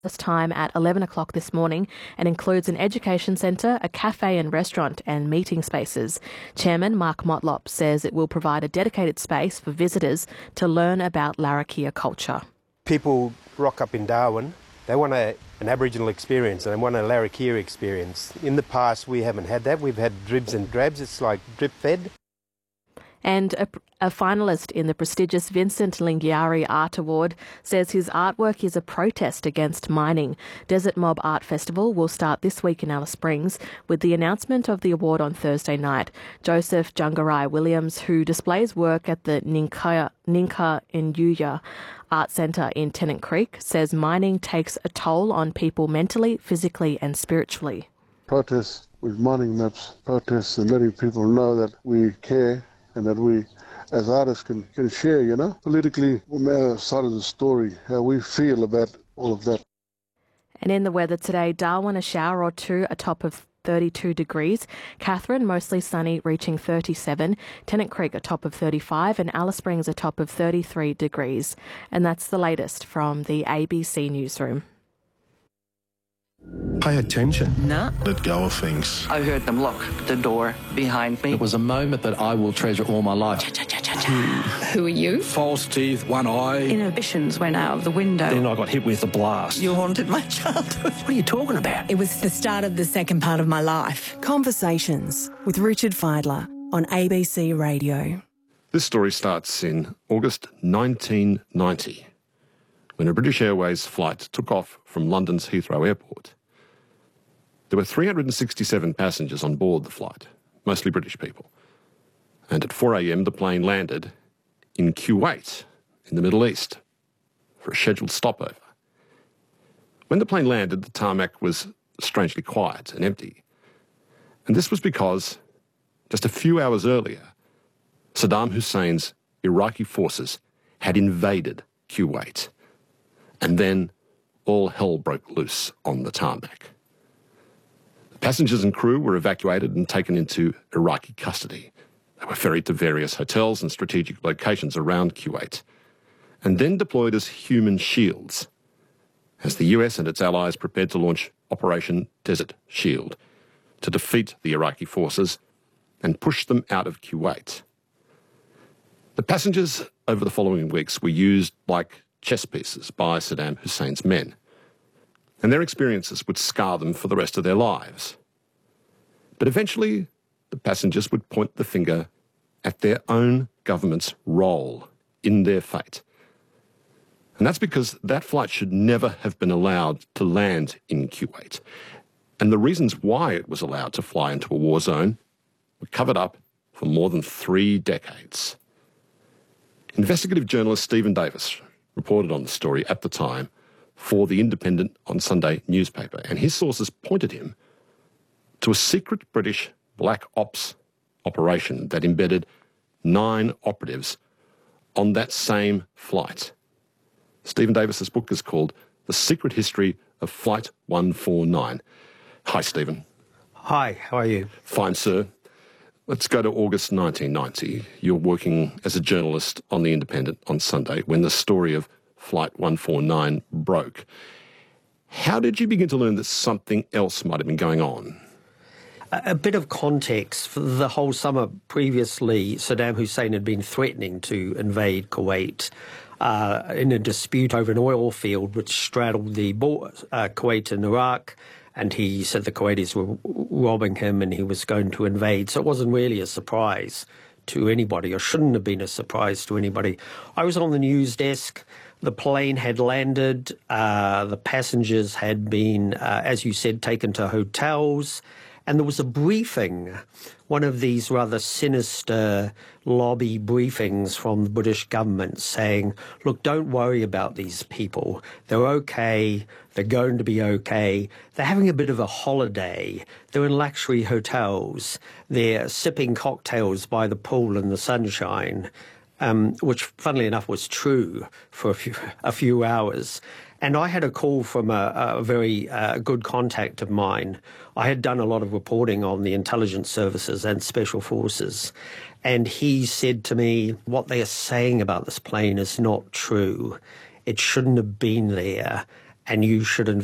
This time at 11 o'clock this morning and includes an education centre, a cafe and restaurant and meeting spaces. Chairman Mark Motlop says it will provide a dedicated space for visitors to learn about Larrakia culture. People rock up in Darwin, they want an Aboriginal experience and they want a Larrakia experience. In the past we haven't had that, we've had dribs and drabs, it's like drip fed. And a finalist in the prestigious Vincent Lingiari Art Award says his artwork is a protest against mining. Desert Mob Art Festival will start this week in Alice Springs with the announcement of the award on Thursday night. Joseph Jungarai Williams, who displays work at the Ninka Inyuya Art Centre in Tennant Creek, says mining takes a toll on people mentally, physically and spiritually. Protests with mining maps, protests and letting people know that we care and that we, as artists, can share, politically, on our side of the story, how we feel about all of that. And in the weather today, Darwin, a shower or two, a top of 32 degrees. Katherine, mostly sunny, reaching 37. Tennant Creek, a top of 35. And Alice Springs, a top of 33 degrees. And that's the latest from the ABC Newsroom. Pay attention. No. Let go of things. I heard them lock the door behind me. It was a moment that I will treasure all my life. Who are you? False teeth, one eye. Inhibitions went out of the window. Then I got hit with a blast. You haunted my childhood. What are you talking about? It was the start of the second part of my life. Conversations with Richard Fidler on ABC Radio. This story starts in August 1990, when a British Airways flight took off from London's Heathrow Airport. There were 367 passengers on board the flight, mostly British people. And at 4 a.m, the plane landed in Kuwait, in the Middle East, for a scheduled stopover. When the plane landed, the tarmac was strangely quiet and empty. And this was because, just a few hours earlier, Saddam Hussein's Iraqi forces had invaded Kuwait. And then all hell broke loose on the tarmac. The passengers and crew were evacuated and taken into Iraqi custody. They were ferried to various hotels and strategic locations around Kuwait, and then deployed as human shields, as the US and its allies prepared to launch Operation Desert Shield to defeat the Iraqi forces and push them out of Kuwait. The passengers over the following weeks were used like chess pieces by Saddam Hussein's men, and their experiences would scar them for the rest of their lives. But eventually, the passengers would point the finger at their own government's role in their fate. And that's because that flight should never have been allowed to land in Kuwait. And the reasons why it was allowed to fly into a war zone were covered up for more than 3 decades. Investigative journalist Stephen Davis reported on the story at the time for the Independent on Sunday newspaper, and his sources pointed him to a secret British black ops operation that embedded 9 operatives on that same flight. Stephen Davis's book is called The Secret History of Flight 149. Hi, Stephen. Hi, how are you? Fine, sir. Let's go to August 1990. You're working as a journalist on The Independent on Sunday when the story of Flight 149 broke. How did you begin to learn that something else might have been going on? A bit of context. For the whole summer previously, Saddam Hussein had been threatening to invade Kuwait in a dispute over an oil field which straddled the border, Kuwait and Iraq. And he said the Kuwaitis were robbing him and he was going to invade. So it wasn't really a surprise to anybody, or shouldn't have been a surprise to anybody. I was on the news desk. The plane had landed. The passengers had been, as you said, taken to hotels. And there was a briefing, one of these rather sinister lobby briefings from the British government saying, look, don't worry about these people. They're okay. They're going to be okay. They're having a bit of a holiday. They're in luxury hotels. They're sipping cocktails by the pool in the sunshine, which, funnily enough, was true for a few hours. And I had a call from a very good contact of mine. I had done a lot of reporting on the intelligence services and special forces. And he said to me, what they are saying about this plane is not true. It shouldn't have been there. and you should